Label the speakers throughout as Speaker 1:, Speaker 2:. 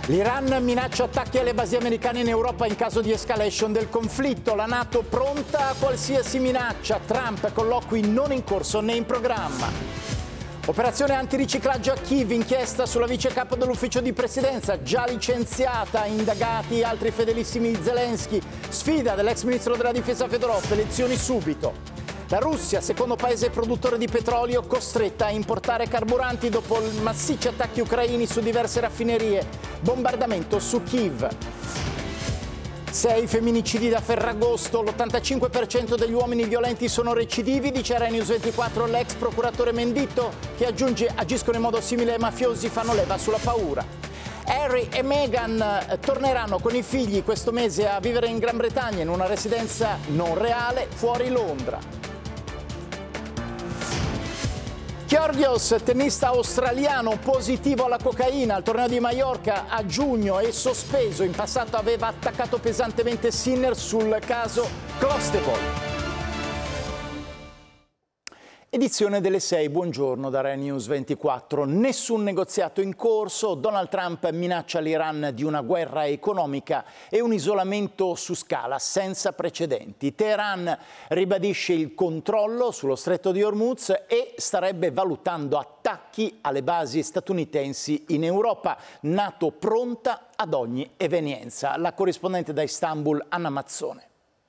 Speaker 1: L'Iran minaccia attacchi alle basi americane in Europa in caso di escalation del conflitto. La NATO pronta a qualsiasi minaccia. Trump, colloqui non in corso né in programma. Operazione antiriciclaggio a Kiev, inchiesta sulla vice capo dell'ufficio di presidenza, già licenziata, indagati altri fedelissimi di Zelensky. Sfida dell'ex ministro della difesa Fedorov, elezioni subito. La Russia, secondo paese produttore di petrolio, costretta a importare carburanti dopo massicci attacchi ucraini su diverse raffinerie. Bombardamento su Kiev. 6 femminicidi da Ferragosto, l'85% degli uomini violenti sono recidivi, dice Rai News 24 l'ex procuratore Menditto, che aggiunge agiscono in modo simile ai mafiosi, fanno leva sulla paura. Harry e Meghan torneranno con i figli questo mese a vivere in Gran Bretagna in una residenza non reale fuori Londra. Kyrgios, tennista australiano positivo alla cocaina al torneo di Maiorca a giugno e sospeso. In passato aveva attaccato pesantemente Sinner sul caso Clostebol. Edizione delle 6, buongiorno da Rai News 24. Nessun negoziato in corso, Donald Trump minaccia l'Iran di una guerra economica e un isolamento su scala senza precedenti. Teheran ribadisce il controllo sullo stretto di Hormuz e starebbe valutando attacchi alle basi statunitensi in Europa. NATO pronta ad ogni evenienza. La corrispondente da Istanbul, Anna Mazzone.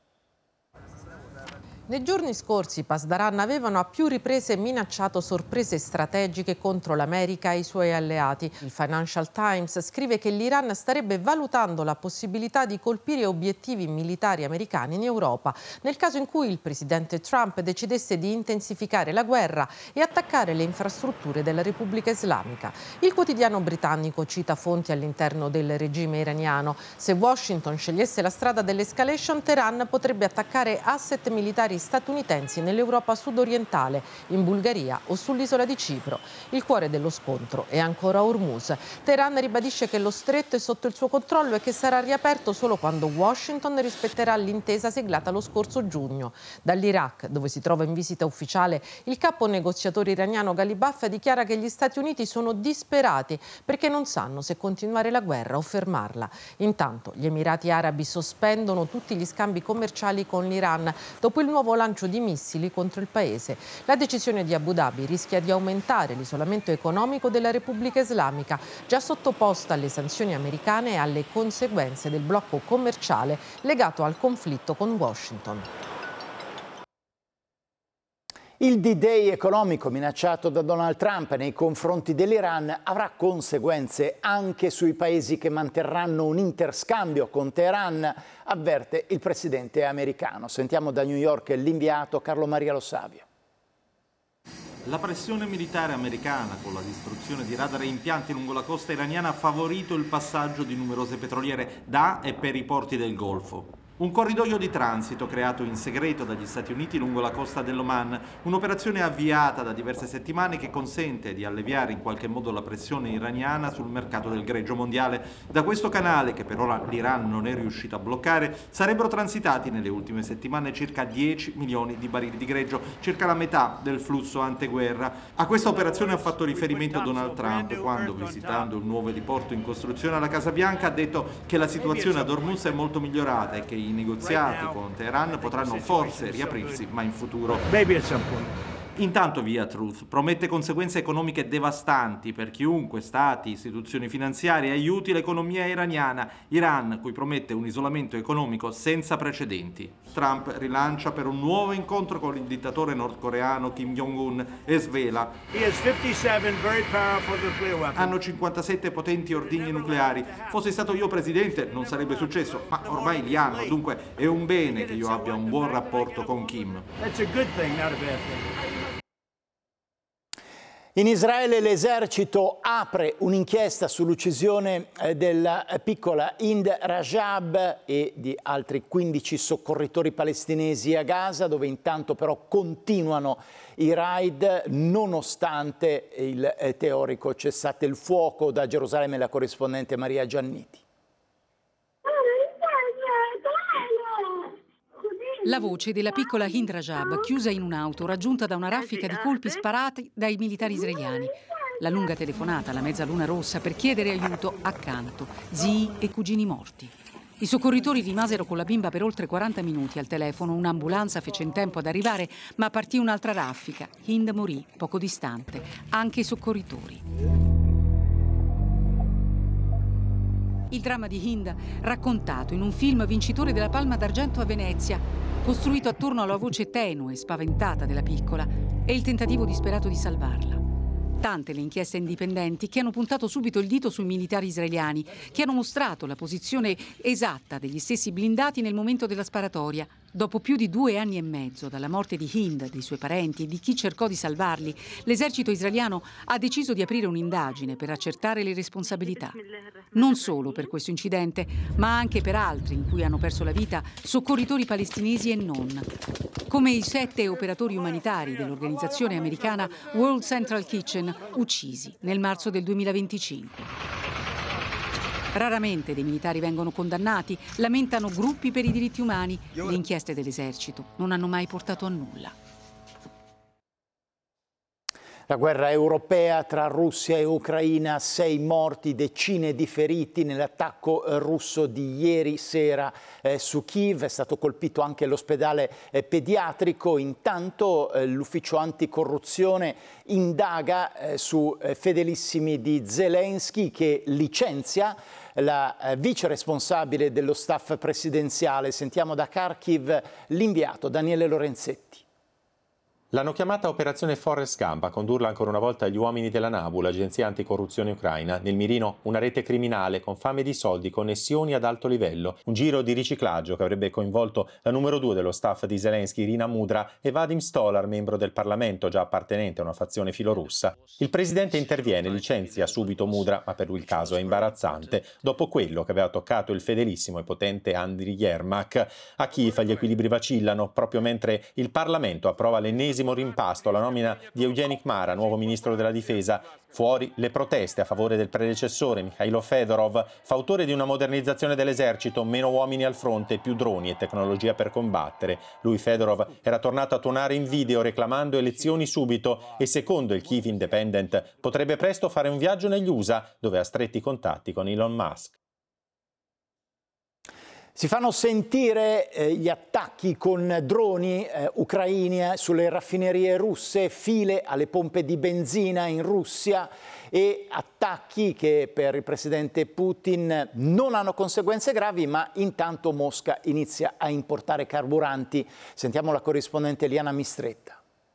Speaker 2: Nei giorni scorsi i Pasdaran avevano a più riprese minacciato sorprese strategiche contro l'America e i suoi alleati. Il Financial Times scrive che l'Iran starebbe valutando la possibilità di colpire obiettivi militari americani in Europa nel caso in cui il presidente Trump decidesse di intensificare la guerra e attaccare le infrastrutture della Repubblica Islamica. Il quotidiano britannico cita fonti all'interno del regime iraniano. Se Washington scegliesse la strada dell'escalation, Teheran potrebbe attaccare asset militari statunitensi nell'Europa sudorientale, in Bulgaria o sull'isola di Cipro. Il cuore dello scontro è ancora Hormuz. Teheran ribadisce che lo stretto è sotto il suo controllo e che sarà riaperto solo quando Washington rispetterà l'intesa siglata lo scorso giugno. Dall'Iraq, dove si trova in visita ufficiale, il capo negoziatore iraniano Ghalibaf dichiara che gli Stati Uniti sono disperati perché non sanno se continuare la guerra o fermarla. Intanto gli Emirati Arabi sospendono tutti gli scambi commerciali con l'Iran dopo il nuovo lancio di missili contro il paese. La decisione di Abu Dhabi rischia di aumentare l'isolamento economico della Repubblica Islamica, già sottoposta alle sanzioni americane e alle conseguenze del blocco commerciale legato al conflitto con Washington.
Speaker 1: Il D-Day economico minacciato da Donald Trump nei confronti dell'Iran avrà conseguenze anche sui paesi che manterranno un interscambio con Teheran, avverte il presidente americano. Sentiamo da New York l'inviato Carlo Maria Lo Savio.
Speaker 3: La pressione militare americana con la distruzione di radar e impianti lungo la costa iraniana ha favorito il passaggio di numerose petroliere da e per i porti del Golfo. Un corridoio di transito creato in segreto dagli Stati Uniti lungo la costa dell'Oman, un'operazione avviata da diverse settimane che consente di alleviare in qualche modo la pressione iraniana sul mercato del greggio mondiale. Da questo canale, che per ora l'Iran non è riuscito a bloccare, sarebbero transitati nelle ultime settimane circa 10 milioni di barili di greggio, circa la metà del flusso anteguerra. A questa operazione ha fatto riferimento Donald Trump quando, visitando un nuovo diporto in costruzione alla Casa Bianca, ha detto che la situazione ad Hormuz è molto migliorata e che i negoziati con Teheran potranno forse riaprirsi, ma in futuro. Intanto Via Truth promette conseguenze economiche devastanti per chiunque, stati, istituzioni finanziarie, aiuti l'economia iraniana. Iran, cui promette un isolamento economico senza precedenti. Trump rilancia per un nuovo incontro con il dittatore nordcoreano Kim Jong-un e svela: hanno 57 potenti ordigni nucleari. Fossi stato io presidente non sarebbe successo, ma ormai li hanno, dunque è un bene che io abbia un buon rapporto con Kim.
Speaker 1: In Israele l'esercito apre un'inchiesta sull'uccisione della piccola Hind Rajab e di altri 15 soccorritori palestinesi a Gaza, dove intanto però continuano i raid nonostante il teorico cessate il fuoco. Da Gerusalemme la corrispondente Maria Gianniti.
Speaker 4: La voce della piccola Hind Rajab, chiusa in un'auto, raggiunta da una raffica di colpi sparati dai militari israeliani. la lunga telefonata alla Mezzaluna Rossa per chiedere aiuto accanto, zii e cugini morti. I soccorritori rimasero con la bimba per oltre 40 minuti al telefono, un'ambulanza fece in tempo ad arrivare, ma partì un'altra raffica. Hind morì poco distante, anche i soccorritori. Il dramma di Hind, raccontato in un film vincitore della Palma d'Argento a Venezia, costruito attorno alla voce tenue e spaventata della piccola e il tentativo disperato di salvarla. Tante le inchieste indipendenti che hanno puntato subito il dito sui militari israeliani, che hanno mostrato la posizione esatta degli stessi blindati nel momento della sparatoria. Dopo più di 2 anni e mezzo dalla morte di Hind, dei suoi parenti e di chi cercò di salvarli, l'esercito israeliano ha deciso di aprire un'indagine per accertare le responsabilità. Non solo per questo incidente, ma anche per altri in cui hanno perso la vita soccorritori palestinesi e non, come i 7 operatori umanitari dell'organizzazione americana World Central Kitchen, uccisi nel marzo del 2025. Raramente dei militari vengono condannati, lamentano gruppi per i diritti umani. Le inchieste dell'esercito non hanno mai portato a nulla.
Speaker 1: La guerra europea tra Russia e Ucraina, 6 morti, decine di feriti nell'attacco russo di ieri sera su Kiev. È stato colpito anche l'ospedale pediatrico. Intanto l'ufficio anticorruzione indaga su fedelissimi di Zelensky, che licenzia la vice responsabile dello staff presidenziale. Sentiamo da Kharkiv l'inviato Daniele Lorenzetti.
Speaker 5: L'hanno chiamata Operazione Forrest Gump, a condurla ancora una volta gli uomini della NABU, l'agenzia anticorruzione ucraina. Nel mirino una rete criminale con fame di soldi, connessioni ad alto livello, un giro di riciclaggio che avrebbe coinvolto la numero 2 dello staff di Zelensky, Irina Mudra, e Vadim Stolar, membro del Parlamento già appartenente a una fazione filorussa. Il presidente interviene, licenzia subito Mudra, ma per lui il caso è imbarazzante, dopo quello che aveva toccato il fedelissimo e potente Andriy Yermak. A Kiev gli equilibri vacillano proprio mentre il Parlamento approva l'ennesimo rimpasto alla nomina di Evgeny Kmara, nuovo ministro della difesa. Fuori le proteste a favore del predecessore Mikhailo Fedorov, fautore di una modernizzazione dell'esercito, meno uomini al fronte, più droni e tecnologia per combattere. Lui, Fedorov, era tornato a tuonare in video reclamando elezioni subito e, secondo il Kyiv Independent, potrebbe presto fare un viaggio negli USA, dove ha stretti contatti con Elon Musk.
Speaker 1: Si fanno sentire gli attacchi con droni ucraini sulle raffinerie russe, file alle pompe di benzina in Russia e attacchi che per il presidente Putin non hanno conseguenze gravi, ma intanto Mosca inizia a importare carburanti. Sentiamo la corrispondente Eliana Mistretta.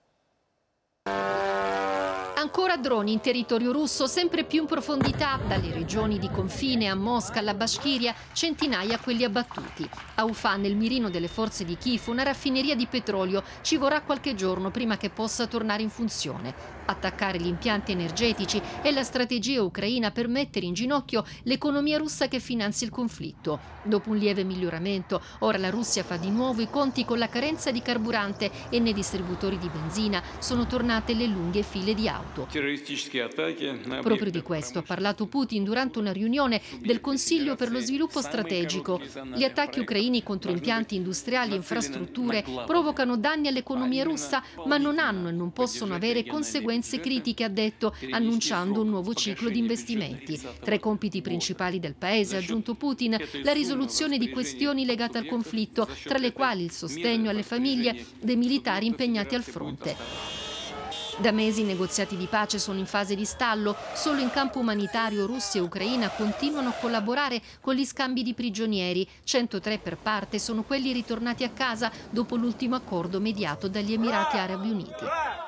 Speaker 6: Ancora droni in territorio russo, sempre più in profondità, dalle regioni di confine a Mosca alla Bashkiria, centinaia quelli abbattuti. A Ufa, nel mirino delle forze di Kiev, una raffineria di petrolio, ci vorrà qualche giorno prima che possa tornare in funzione. Attaccare gli impianti energetici è la strategia ucraina per mettere in ginocchio l'economia russa che finanzia il conflitto. Dopo un lieve miglioramento, ora la Russia fa di nuovo i conti con la carenza di carburante e nei distributori di benzina sono tornate le lunghe file di auto. Proprio di questo ha parlato Putin durante una riunione del Consiglio per lo sviluppo strategico. Gli attacchi ucraini contro impianti industriali e infrastrutture provocano danni all'economia russa, ma non hanno e non possono avere conseguenze critiche, ha detto, annunciando un nuovo ciclo di investimenti. Tra i compiti principali del paese, ha aggiunto Putin, la risoluzione di questioni legate al conflitto, tra le quali il sostegno alle famiglie dei militari impegnati al fronte. Da mesi i negoziati di pace sono in fase di stallo. Solo in campo umanitario Russia e Ucraina continuano a collaborare con gli scambi di prigionieri. 103 per parte sono quelli ritornati a casa dopo l'ultimo accordo mediato dagli Emirati Arabi Uniti.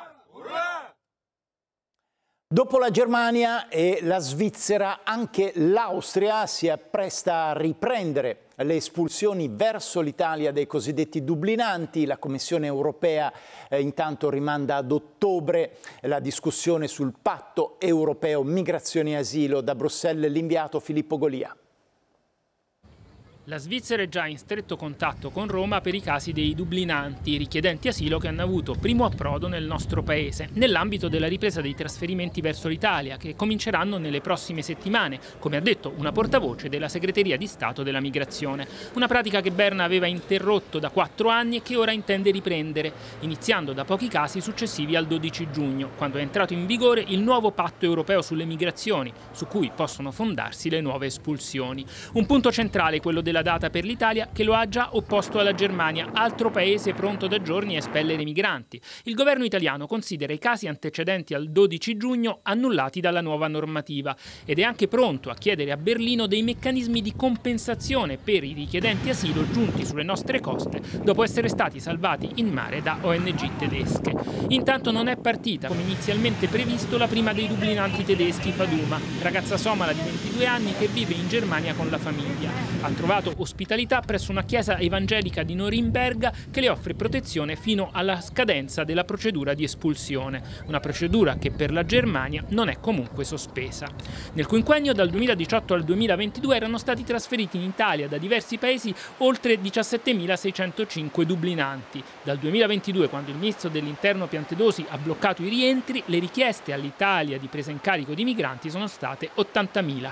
Speaker 1: Dopo la Germania e la Svizzera, anche l'Austria si appresta a riprendere le espulsioni verso l'Italia dei cosiddetti dublinanti. La Commissione europea intanto rimanda ad ottobre la discussione sul patto europeo migrazione e asilo. Da Bruxelles l'inviato Filippo Golia.
Speaker 7: La Svizzera è già in stretto contatto con Roma per i casi dei dublinanti, richiedenti asilo che hanno avuto primo approdo nel nostro paese, nell'ambito della ripresa dei trasferimenti verso l'Italia, che cominceranno nelle prossime settimane, come ha detto una portavoce della Segreteria di Stato della Migrazione. Una pratica che Berna aveva interrotto da 4 anni e che ora intende riprendere, iniziando da pochi casi successivi al 12 giugno, quando è entrato in vigore il nuovo patto europeo sulle migrazioni, su cui possono fondarsi le nuove espulsioni. Un punto centrale, quello della data per l'Italia, che lo ha già opposto alla Germania, altro paese pronto da giorni a espellere migranti. Il governo italiano considera i casi antecedenti al 12 giugno annullati dalla nuova normativa ed è anche pronto a chiedere a Berlino dei meccanismi di compensazione per i richiedenti asilo giunti sulle nostre coste dopo essere stati salvati in mare da ONG tedesche. Intanto non è partita, come inizialmente previsto, la prima dei dublinanti tedeschi, Faduma, ragazza somala di 22 anni che vive in Germania con la famiglia. Ha trovato ospitalità presso una chiesa evangelica di Norimberga che le offre protezione fino alla scadenza della procedura di espulsione, una procedura che per la Germania non è comunque sospesa. Nel quinquennio dal 2018 al 2022 erano stati trasferiti in Italia da diversi paesi oltre 17.605 dublinanti. Dal 2022, quando il ministro dell'Interno Piantedosi ha bloccato i rientri, le richieste all'Italia di presa in carico di migranti sono state 80.000.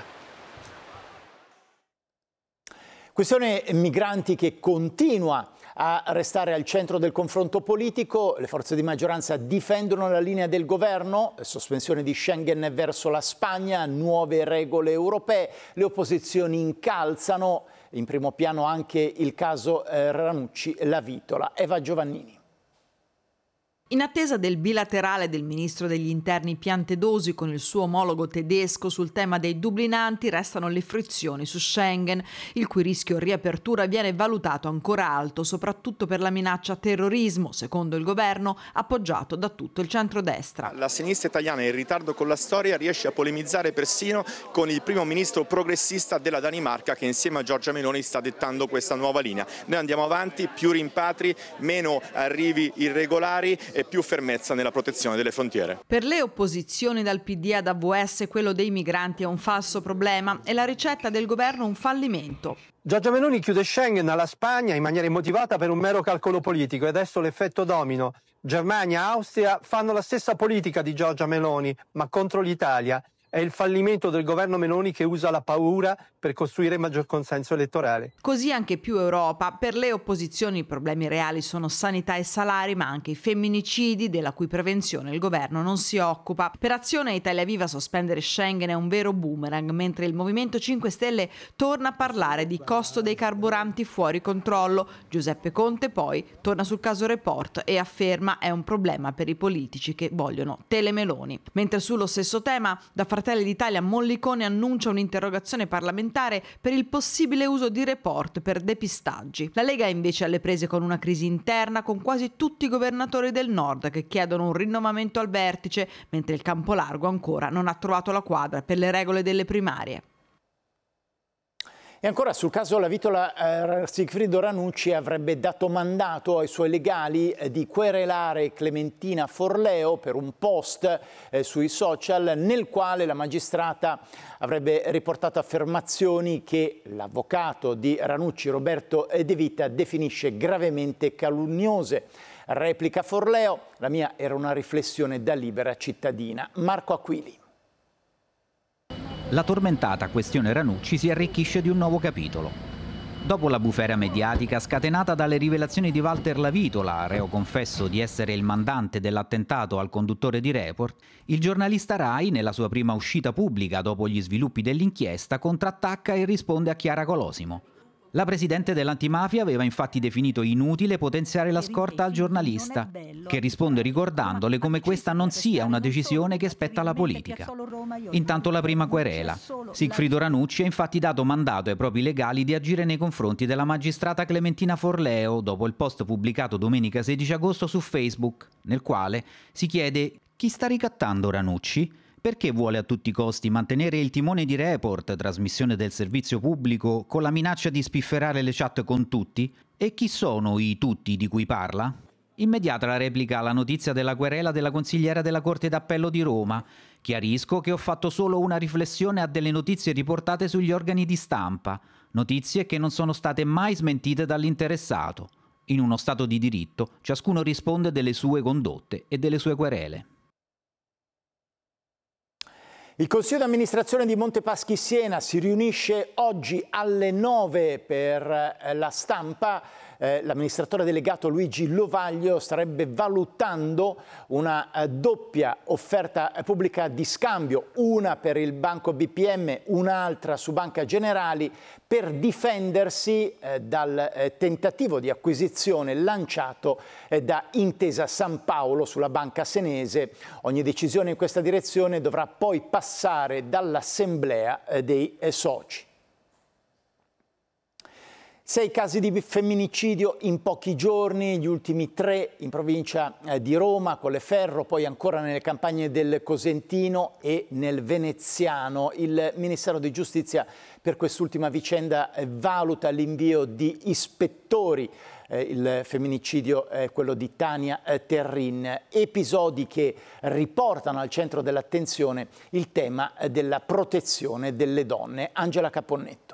Speaker 1: Questione migranti che continua a restare al centro del confronto politico. Le forze di maggioranza difendono la linea del governo, sospensione di Schengen verso la Spagna, nuove regole europee. Le opposizioni incalzano, in primo piano anche il caso Ranucci-La Vitola. Eva Giovannini.
Speaker 8: In attesa del bilaterale del ministro degli interni Piantedosi con il suo omologo tedesco sul tema dei dublinanti, restano le frizioni su Schengen, il cui rischio riapertura viene valutato ancora alto, soprattutto per la minaccia terrorismo, secondo il governo, appoggiato da tutto il centrodestra.
Speaker 9: La sinistra italiana in ritardo con la storia riesce a polemizzare persino con il primo ministro progressista della Danimarca, che insieme a Giorgia Meloni sta dettando questa nuova linea. Noi andiamo avanti, più rimpatri, meno arrivi irregolari e più fermezza nella protezione delle frontiere.
Speaker 8: Per le opposizioni dal PD ad AVS quello dei migranti è un falso problema e la ricetta del governo un fallimento.
Speaker 10: Giorgia Meloni chiude Schengen alla Spagna in maniera immotivata per un mero calcolo politico e adesso l'effetto domino. Germania e Austria fanno la stessa politica di Giorgia Meloni, ma contro l'Italia. È il fallimento del governo Meloni che usa la paura per costruire maggior consenso elettorale.
Speaker 8: Così anche più Europa. Per le opposizioni i problemi reali sono sanità e salari, ma anche i femminicidi, della cui prevenzione il governo non si occupa. Per Azione Italia Viva sospendere Schengen è un vero boomerang, mentre il Movimento 5 Stelle torna a parlare di costo dei carburanti fuori controllo. Giuseppe Conte poi torna sul caso Report e afferma è un problema per i politici che vogliono telemeloni. Mentre sullo stesso tema, da Fratelli d'Italia Mollicone annuncia un'interrogazione parlamentare per il possibile uso di Report per depistaggi. La Lega è invece alle prese con una crisi interna con quasi tutti i governatori del nord che chiedono un rinnovamento al vertice, mentre il Campolargo ancora non ha trovato la quadra per le regole delle primarie.
Speaker 1: E ancora sul caso La Vitola, Sigfrido Ranucci avrebbe dato mandato ai suoi legali di querelare Clementina Forleo per un post sui social nel quale la magistrata avrebbe riportato affermazioni che l'avvocato di Ranucci, Roberto De Vita, definisce gravemente calunniose. Replica Forleo: la mia era una riflessione da libera cittadina. Marco Aquili.
Speaker 11: La tormentata questione Ranucci si arricchisce di un nuovo capitolo. Dopo la bufera mediatica scatenata dalle rivelazioni di Walter La Vitola, reo confesso di essere il mandante dell'attentato al conduttore di Report, il giornalista Rai, nella sua prima uscita pubblica dopo gli sviluppi dell'inchiesta, contrattacca e risponde a Chiara Colosimo. La presidente dell'antimafia aveva infatti definito inutile potenziare la scorta al giornalista, che risponde ricordandole come questa non sia una decisione che spetta alla politica. Intanto la prima querela. Sigfrido Ranucci ha infatti dato mandato ai propri legali di agire nei confronti della magistrata Clementina Forleo dopo il post pubblicato domenica 16 agosto su Facebook, nel quale si chiede: chi sta ricattando Ranucci? Perché vuole a tutti i costi mantenere il timone di Report, trasmissione del servizio pubblico, con la minaccia di spifferare le chat con tutti? E chi sono i tutti di cui parla? Immediata la replica alla notizia della querela della consigliera della Corte d'Appello di Roma. Chiarisco che ho fatto solo una riflessione a delle notizie riportate sugli organi di stampa, notizie che non sono state mai smentite dall'interessato. In uno Stato di diritto, ciascuno risponde delle sue condotte e delle sue querele.
Speaker 1: Il Consiglio di amministrazione di Montepaschi Siena si riunisce oggi alle 9 per la stampa. L'amministratore delegato Luigi Lovaglio starebbe valutando una doppia offerta pubblica di scambio, una per il Banco BPM, un'altra su Banca Generali, per difendersi dal tentativo di acquisizione lanciato da Intesa San Paolo sulla banca senese. Ogni decisione in questa direzione dovrà poi passare dall'assemblea dei soci. 6 casi di femminicidio in pochi giorni, gli ultimi 3 in provincia di Roma, Colleferro, poi ancora nelle campagne del Cosentino e nel Veneziano. Il Ministero di Giustizia per quest'ultima vicenda valuta l'invio di ispettori. Il femminicidio è quello di Tania Terrin. Episodi che riportano al centro dell'attenzione il tema della protezione delle donne. Angela Caponnetto.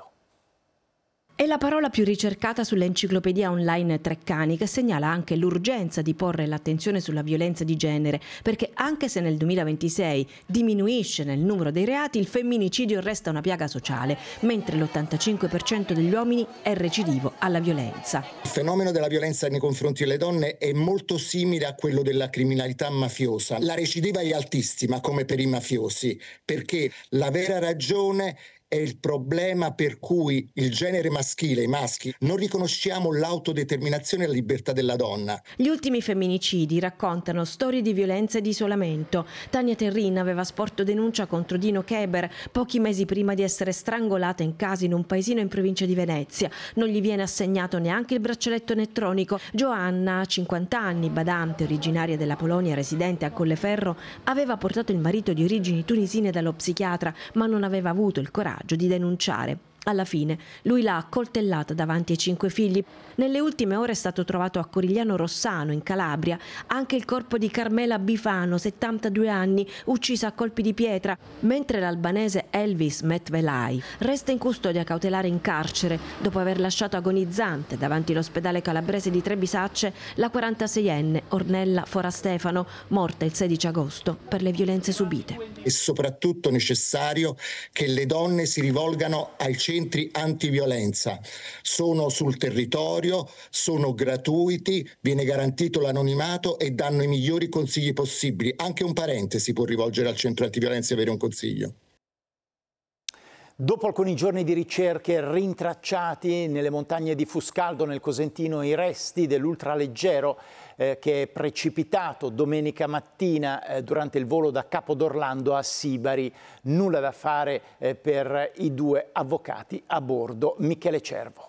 Speaker 12: È la parola più ricercata sull'enciclopedia online Treccani, che segnala anche l'urgenza di porre l'attenzione sulla violenza di genere, perché anche se nel 2026 diminuisce nel numero dei reati, il femminicidio resta una piaga sociale, mentre l'85% degli uomini è recidivo alla violenza.
Speaker 13: Il fenomeno della violenza nei confronti delle donne è molto simile a quello della criminalità mafiosa. La recidiva è altissima, come per i mafiosi, perché la vera ragione è il problema per cui il genere maschile, i maschi, non riconosciamo l'autodeterminazione e la libertà della donna.
Speaker 12: Gli ultimi femminicidi raccontano storie di violenza e di isolamento. Tania Terrin aveva sporto denuncia contro Dino Keber pochi mesi prima di essere strangolata in casa in un paesino in provincia di Venezia. Non gli viene assegnato neanche il braccialetto elettronico. Joanna, 50 anni, badante, originaria della Polonia, residente a Colleferro, aveva portato il marito di origini tunisine dallo psichiatra, ma non aveva avuto il coraggio di denunciare. Alla fine lui l'ha accoltellata davanti ai 5 figli. Nelle ultime ore è stato trovato a Corigliano Rossano, in Calabria, anche il corpo di Carmela Bifano, 72 anni, uccisa a colpi di pietra, mentre l'albanese Elvis Metvelai resta in custodia cautelare in carcere dopo aver lasciato agonizzante davanti all'ospedale calabrese di Trebisacce la 46enne Ornella Forastefano, morta il 16 agosto per le violenze subite.
Speaker 13: È soprattutto necessario che le donne si rivolgano ai centri antiviolenza. Sono sul territorio, sono gratuiti, viene garantito l'anonimato e danno i migliori consigli possibili. Anche un parente si può rivolgere al centro antiviolenza e avere un consiglio.
Speaker 1: Dopo alcuni giorni di ricerche, rintracciati nelle montagne di Fuscaldo, nel Cosentino, i resti dell'ultraleggero che è precipitato domenica mattina durante il volo da Capodorlando a Sibari. Nulla da fare per i 2 avvocati a bordo. Michele Cervo.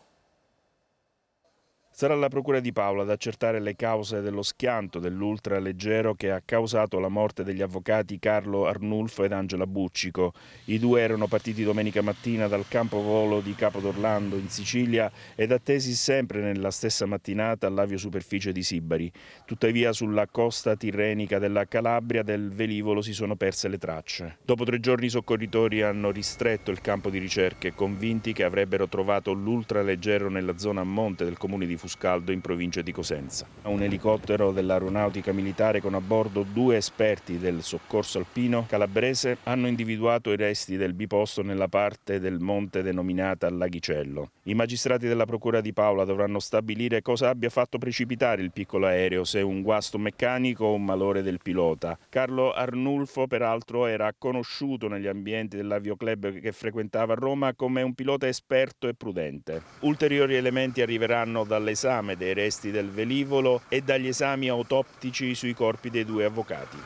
Speaker 14: Sarà la Procura di Paola ad accertare le cause dello schianto dell'ultraleggero che ha causato la morte degli avvocati Carlo Arnulfo ed Angela Buccico. I 2 erano partiti domenica mattina dal campo volo di Capodorlando in Sicilia ed attesi sempre nella stessa mattinata all'aviosuperficie di Sibari. Tuttavia sulla costa tirrenica della Calabria del velivolo si sono perse le tracce. Dopo 3 giorni i soccorritori hanno ristretto il campo di ricerche, convinti che avrebbero trovato l'ultraleggero nella zona a monte del comune di Fuscaldo in provincia di Cosenza. Un elicottero dell'aeronautica militare con a bordo 2 esperti del soccorso alpino calabrese hanno individuato i resti del biposto nella parte del monte denominata Laghicello. I magistrati della Procura di Paola dovranno stabilire cosa abbia fatto precipitare il piccolo aereo, se un guasto meccanico o un malore del pilota. Carlo Arnulfo, peraltro, era conosciuto negli ambienti dell'avioclub che frequentava Roma come un pilota esperto e prudente. Ulteriori elementi arriveranno dall'esame dei resti del velivolo e dagli esami autoptici sui corpi dei 2 avvocati.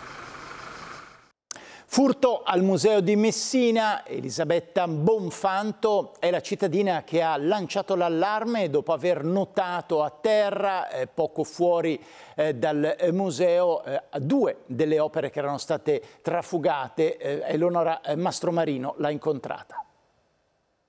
Speaker 1: Furto al Museo di Messina. Elisabetta Bonfanto è la cittadina che ha lanciato l'allarme dopo aver notato a terra, poco fuori dal museo, 2 delle opere che erano state trafugate. Eleonora Mastromarino l'ha incontrata.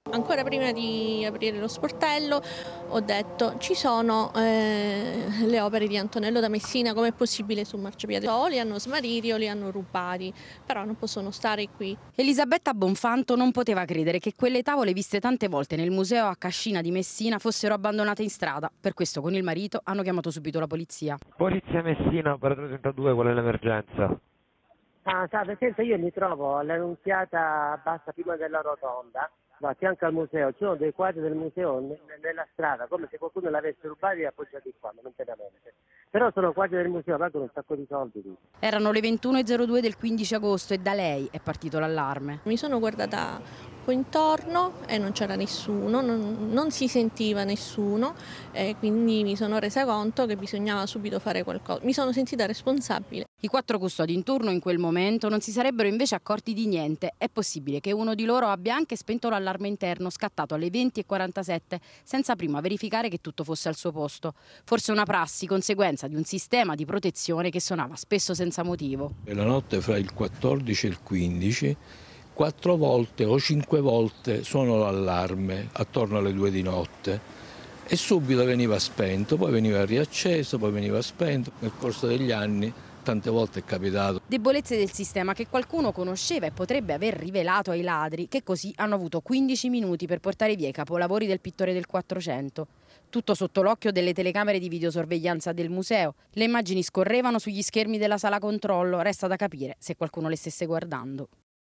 Speaker 15: Ancora prima di aprire lo sportello ho detto: ci sono le opere di Antonello da Messina, com'è possibile sul marciapiede? O li hanno smarriti o li hanno rubati, però non possono stare qui.
Speaker 16: Elisabetta Bonfanto non poteva credere che quelle tavole viste tante volte nel museo a Cascina di Messina fossero abbandonate in strada. Per questo con il marito hanno chiamato subito la polizia.
Speaker 17: Polizia Messina, operatore 32, qual è l'emergenza?
Speaker 18: Senta, io mi trovo all'Annunziata bassa prima della rotonda, a fianco al museo, ci sono dei quadri del museo nella strada, come se qualcuno l'avesse rubati e appoggiati qua momentaneamente. Però sono quadri del museo, pagano un sacco di soldi.
Speaker 16: Erano le 21:02 del 15 agosto e da lei è partito l'allarme.
Speaker 15: Mi sono guardata un po' intorno e non c'era nessuno, non si sentiva nessuno, e quindi mi sono resa conto che bisognava subito fare qualcosa. Mi sono sentita responsabile.
Speaker 16: I 4 custodi in turno in quel momento non si sarebbero invece accorti di niente. È possibile che uno di loro abbia anche spento l'allarme interno scattato alle 20:47 senza prima verificare che tutto fosse al suo posto. Forse una prassi, conseguenza di un sistema di protezione che suonava spesso senza motivo.
Speaker 19: La notte fra il 14 e il 15 4 volte o 5 volte suonò l'allarme attorno alle 2 di notte e subito veniva spento, poi veniva riacceso, poi veniva spento. Nel corso degli anni tante volte è capitato.
Speaker 16: Debolezze del sistema che qualcuno conosceva e potrebbe aver rivelato ai ladri, che così hanno avuto 15 minuti per portare via i capolavori del pittore del 400. Tutto sotto l'occhio delle telecamere di videosorveglianza del museo. Le immagini scorrevano sugli schermi della sala controllo, resta da capire se qualcuno le stesse guardando.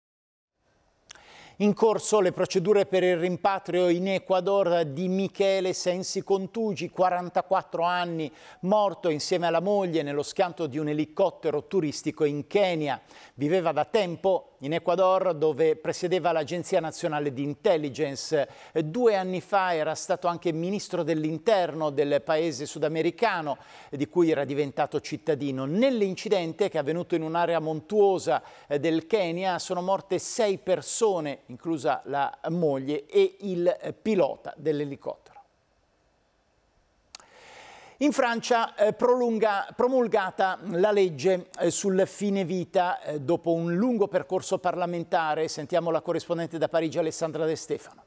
Speaker 1: In corso le procedure per il rimpatrio in Ecuador di Michele Sensi Contugi, 44 anni, morto insieme alla moglie nello schianto di un elicottero turistico in Kenya. Viveva da tempo in Ecuador, dove presiedeva l'Agenzia Nazionale di Intelligence. 2 anni fa era stato anche ministro dell'interno del paese sudamericano, di cui era diventato cittadino. Nell'incidente, che è avvenuto in un'area montuosa del Kenya, sono morte 6 persone, inclusa la moglie e il pilota dell'elicottero. In Francia promulgata la legge sul fine vita dopo un lungo percorso parlamentare. Sentiamo la corrispondente da Parigi Alessandra De Stefano.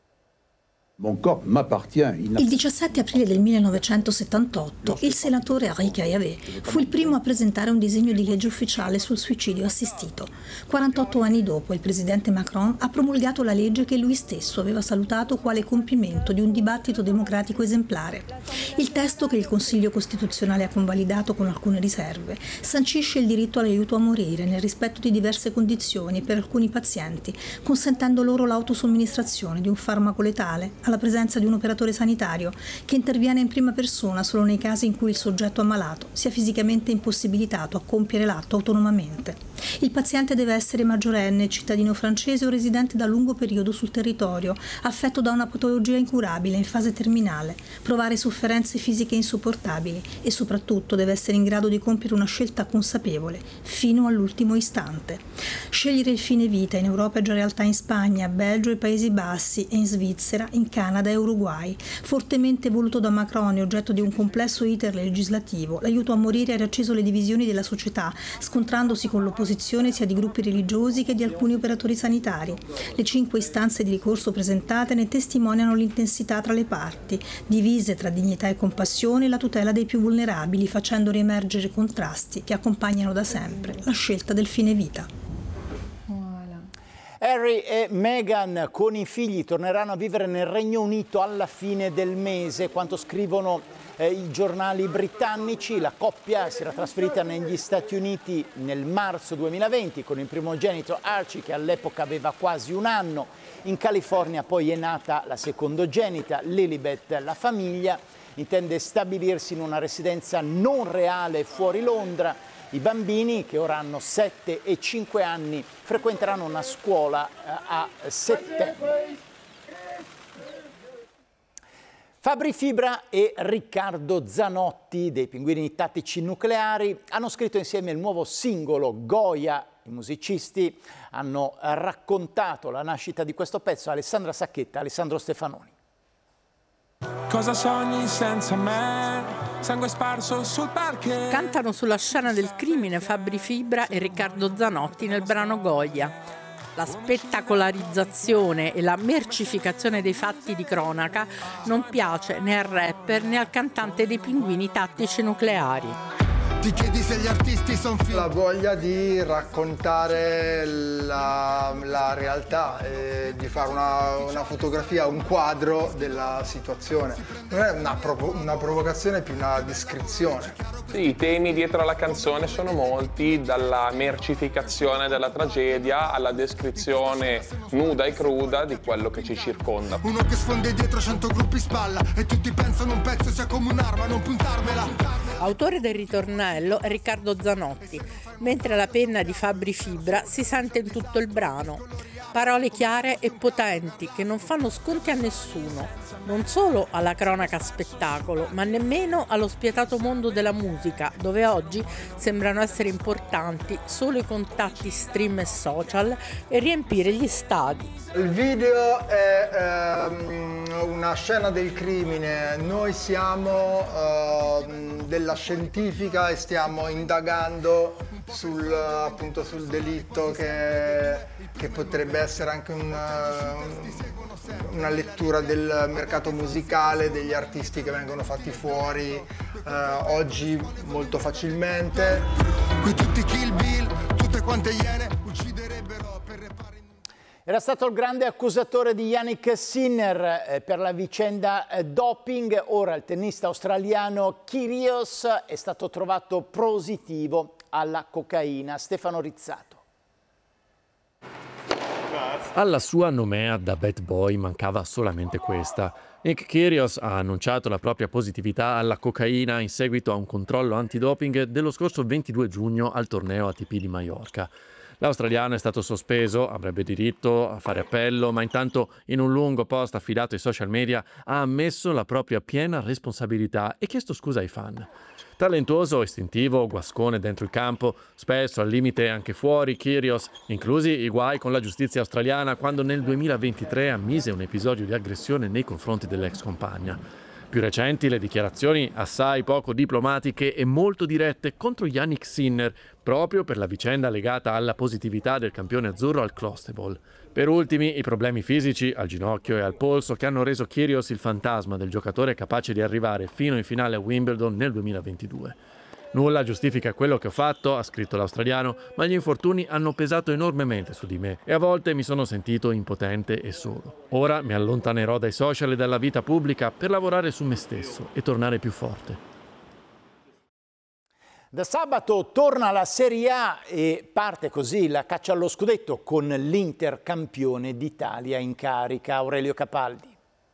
Speaker 20: Il 17 aprile del 1978 il senatore Henri Caillavet fu il primo a presentare un disegno di legge ufficiale sul suicidio assistito. 48 anni dopo il presidente Macron ha promulgato la legge che lui stesso aveva salutato quale compimento di un dibattito democratico esemplare. Il testo, che il Consiglio Costituzionale ha convalidato con alcune riserve, sancisce il diritto all'aiuto a morire nel rispetto di diverse condizioni per alcuni pazienti, consentendo loro l'autosomministrazione di un farmaco letale alla presenza di un operatore sanitario che interviene in prima persona solo nei casi in cui il soggetto ammalato sia fisicamente impossibilitato a compiere l'atto autonomamente. Il paziente deve essere maggiorenne, cittadino francese o residente da lungo periodo sul territorio, affetto da una patologia incurabile in fase terminale, provare sofferenze fisiche insopportabili e soprattutto deve essere in grado di compiere una scelta consapevole fino all'ultimo istante. Scegliere il fine vita in Europa è già realtà in Spagna, Belgio e Paesi Bassi e in Svizzera, in Canada e Uruguay. Fortemente voluto da Macron e oggetto di un complesso iter legislativo, l'aiuto a morire ha riacceso le divisioni della società, scontrandosi con l'opposizione sia di gruppi religiosi che di alcuni operatori sanitari. Le 5 istanze di ricorso presentate ne testimoniano l'intensità tra le parti, divise tra dignità e compassione e la tutela dei più vulnerabili, facendo riemergere contrasti che accompagnano da sempre la scelta del fine vita.
Speaker 1: Harry e Meghan con i figli torneranno a vivere nel Regno Unito alla fine del mese. Quanto scrivono i giornali britannici, la coppia si era trasferita negli Stati Uniti nel marzo 2020 con il primogenito Archie, che all'epoca aveva quasi 1 anno. In California poi è nata la secondogenita Lilibet. La famiglia intende stabilirsi in una residenza non reale fuori Londra. I bambini, che ora hanno 7 e 5 anni, frequenteranno una scuola a settembre. Fabri Fibra e Riccardo Zanotti dei Pinguini Tattici Nucleari hanno scritto insieme il nuovo singolo Goya. I musicisti hanno raccontato la nascita di questo pezzo. Alessandra Sacchetta, Alessandro Stefanoni.
Speaker 21: Cosa sogni senza me? Sangue sparso sul parquet.
Speaker 22: Cantano sulla scena del crimine Fabri Fibra e Riccardo Zanotti nel brano Goya.
Speaker 2: La spettacolarizzazione e la mercificazione dei fatti di cronaca non piace né al rapper né al cantante dei Pinguini Tattici Nucleari.
Speaker 22: Ti chiedi se gli artisti sono figli. La voglia di raccontare la realtà, di fare una fotografia, un quadro della situazione. Non è una provocazione, più una descrizione.
Speaker 23: Sì, i temi dietro alla canzone sono molti, dalla mercificazione della tragedia alla descrizione nuda e cruda di quello che ci circonda.
Speaker 22: Uno che sfonde dietro 100 gruppi spalla e tutti pensano un pezzo sia come un'arma, non puntarmela.
Speaker 2: Autore del ritornello è Riccardo Zanotti, mentre la penna di Fabri Fibra si sente in tutto il brano. Parole chiare e potenti che non fanno sconti a nessuno, non solo alla cronaca spettacolo, ma nemmeno allo spietato mondo della musica, dove oggi sembrano essere importanti solo i contatti stream e social e riempire gli stadi.
Speaker 22: Il video è una scena del crimine, noi siamo della scientifica e stiamo indagando sul delitto che potrebbe essere anche una lettura del mercato musicale, degli artisti che vengono fatti fuori oggi molto facilmente. Qui tutti Kill Bill, tutte quante iene ucciderebbero per reparare.
Speaker 1: Era stato il grande accusatore di Jannik Sinner per la vicenda doping. Ora il tennista australiano Kyrgios è stato trovato positivo alla cocaina. Stefano Rizzato.
Speaker 24: Alla sua nomea da bad boy mancava solamente questa. Nick Kyrgios ha annunciato la propria positività alla cocaina in seguito a un controllo antidoping dello scorso 22 giugno al torneo ATP di Maiorca. L'australiano è stato sospeso, avrebbe diritto a fare appello, ma intanto in un lungo post affidato ai social media ha ammesso la propria piena responsabilità e chiesto scusa ai fan. Talentuoso, istintivo, guascone dentro il campo, spesso al limite anche fuori, Kyrgios, inclusi i guai con la giustizia australiana quando nel 2023 ammise un episodio di aggressione nei confronti dell'ex compagna. Più recenti le dichiarazioni assai poco diplomatiche e molto dirette contro Jannik Sinner, proprio per la vicenda legata alla positività del campione azzurro al Clostebol. Per ultimi i problemi fisici al ginocchio e al polso che hanno reso Kyrgios il fantasma del giocatore capace di arrivare fino in finale a Wimbledon nel 2022. Nulla giustifica quello che ho fatto, ha scritto l'australiano, ma gli infortuni hanno pesato enormemente su di me e a volte mi sono sentito impotente e solo. Ora mi allontanerò dai social e dalla vita pubblica per lavorare su me stesso e tornare più forte.
Speaker 1: Da sabato torna la Serie A e parte così la caccia allo scudetto con l'Inter campione d'Italia in carica. Aurelio Capaldi.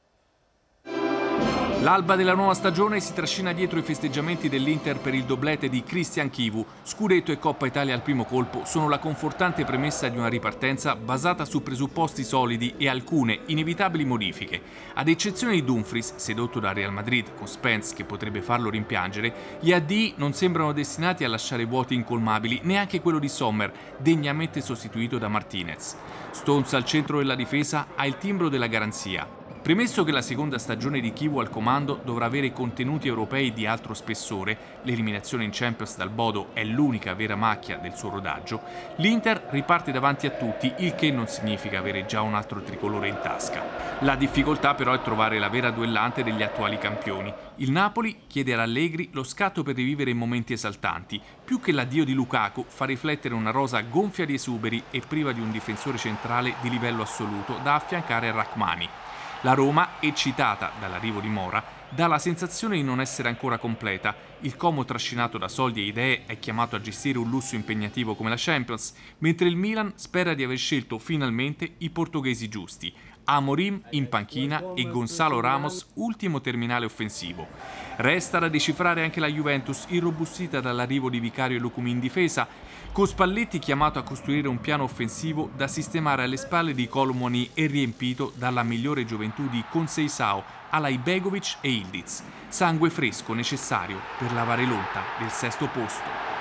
Speaker 25: L'alba della nuova stagione si trascina dietro i festeggiamenti dell'Inter per il doblete di Christian Chivu. Scudetto e Coppa Italia al primo colpo sono la confortante premessa di una ripartenza basata su presupposti solidi e alcune inevitabili modifiche. Ad eccezione di Dumfries, sedotto da Real Madrid con Spence che potrebbe farlo rimpiangere, gli AD non sembrano destinati a lasciare vuoti incolmabili, neanche quello di Sommer, degnamente sostituito da Martinez. Stones al centro della difesa ha il timbro della garanzia. Premesso che la seconda stagione di Chivu al comando dovrà avere contenuti europei di altro spessore, l'eliminazione in Champions dal Bodo è l'unica vera macchia del suo rodaggio, l'Inter riparte davanti a tutti, il che non significa avere già un altro tricolore in tasca. La difficoltà però è trovare la vera duellante degli attuali campioni. Il Napoli chiede ad Allegri lo scatto per rivivere momenti esaltanti. Più che l'addio di Lukaku fa riflettere una rosa gonfia di esuberi e priva di un difensore centrale di livello assoluto da affiancare a Rachmani. La Roma, eccitata dall'arrivo di Mora, dà la sensazione di non essere ancora completa. Il Como, trascinato da soldi e idee, è chiamato a gestire un lusso impegnativo come la Champions, mentre il Milan spera di aver scelto finalmente i portoghesi giusti. Amorim in panchina e Gonzalo Ramos ultimo terminale offensivo. Resta da decifrare anche la Juventus, irrobustita dall'arrivo di Vicario e Lukumi in difesa, con Spalletti chiamato a costruire un piano offensivo da sistemare alle spalle di Colomoni e riempito dalla migliore gioventù di Conceição, Alaibegovic e Ildiz. Sangue fresco necessario per lavare l'onta del sesto posto.